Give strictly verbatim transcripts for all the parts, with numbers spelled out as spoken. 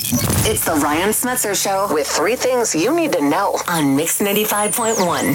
It's the Ryan Smetzer Show with three things you need to know on Mix ninety-five point one.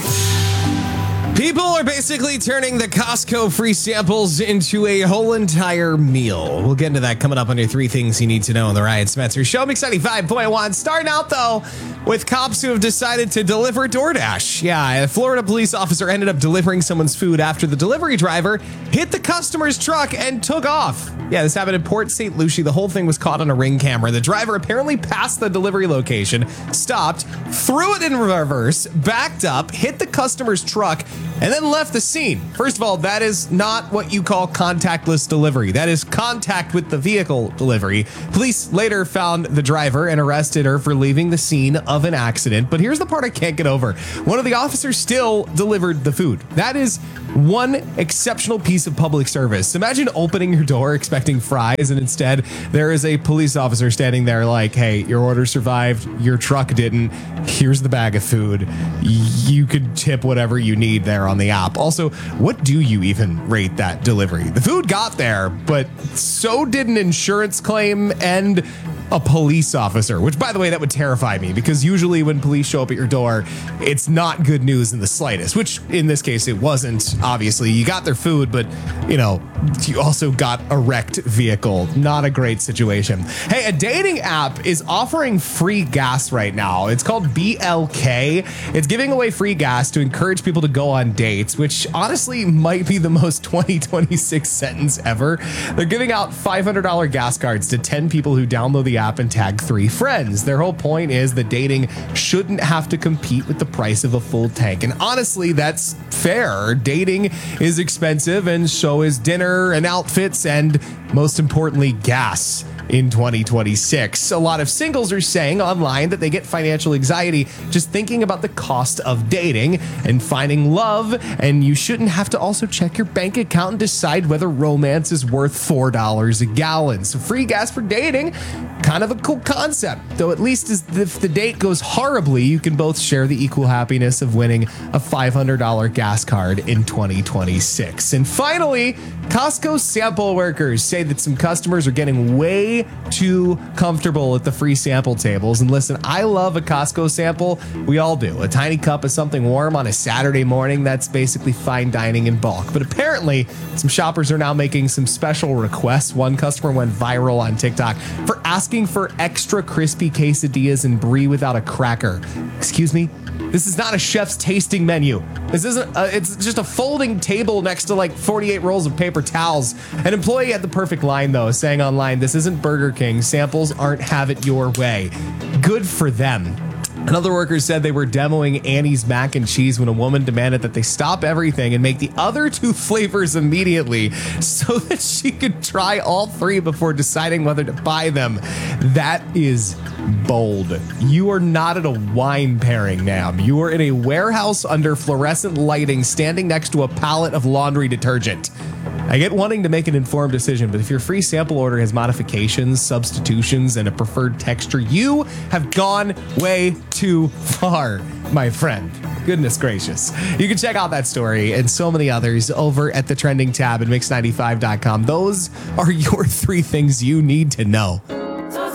People are basically turning the Costco free samples into a whole entire meal. We'll get into that coming up on your three things you need to know on the Ryan Smetzer Show. Mix ninety-five point one. Starting out, though, with cops who have decided to deliver DoorDash. Yeah, a Florida police officer ended up delivering someone's food after the delivery driver hit the customer's truck and took off. Yeah, this happened in Port Saint Lucie. The whole thing was caught on a Ring camera. The driver apparently passed the delivery location, stopped, threw it in reverse, backed up, hit the customer's truck, and then left the scene. First of all, that is not what you call contactless delivery. That is contact with the vehicle delivery. Police later found the driver and arrested her for leaving the scene of an accident. But here's the part I can't get over. One of the officers still delivered the food. That is one exceptional piece of public service. Imagine opening your door expecting fries, and instead there is a police officer standing there like, hey, your order survived, your truck didn't. Here's the bag of food. You could tip whatever you need there on the app. Also, what do you even rate that delivery? The food got there, but so did an insurance claim and a police officer, which, by the way, that would terrify me, because usually when police show up at your door, it's not good news in the slightest, which in this case it wasn't. Obviously, you got their food, but you know, you also got a wrecked vehicle. Not a great situation. Hey, a dating app is offering free gas right now. It's called B L K. It's giving away free gas to encourage people to go on dates, which honestly might be the most twenty twenty-six sentence ever. They're giving out five hundred dollars gas cards to ten people who download the app and tag three friends. Their whole point is that dating shouldn't have to compete with the price of a full tank. And honestly, that's fair. Dating is expensive, and so is dinner and outfits, and most importantly, gas in twenty twenty-six. A lot of singles are saying online that they get financial anxiety just thinking about the cost of dating and finding love, and you shouldn't have to also check your bank account and decide whether romance is worth four dollars a gallon. So free gas for dating, kind of a cool concept, though at least if the date goes horribly, you can both share the equal happiness of winning a five hundred dollars gas card in twenty twenty-six. And finally, Costco sample workers say that some customers are getting way too comfortable at the free sample tables. And listen, I love a Costco sample. We all do. A tiny cup of something warm on a Saturday morning, that's basically fine dining in bulk. But apparently, some shoppers are now making some special requests. One customer went viral on TikTok for asking for extra crispy quesadillas and brie without a cracker. Excuse me? This is not a chef's tasting menu. This isn't, a, it's just a folding table next to like forty-eight rolls of paper towels. An employee had the perfect line though, saying online, "This isn't Burger King. Samples aren't have it your way." Good for them. Another worker said they were demoing Annie's mac and cheese when a woman demanded that they stop everything and make the other two flavors immediately so that she could try all three before deciding whether to buy them. That is bold. You are not at a wine pairing, Nam. You are in a warehouse under fluorescent lighting standing next to a pallet of laundry detergent. I get wanting to make an informed decision, but if your free sample order has modifications, substitutions, and a preferred texture, you have gone way too far, my friend. Goodness gracious. You can check out that story and so many others over at the trending tab at mix ninety-five dot com. Those are your three things you need to know.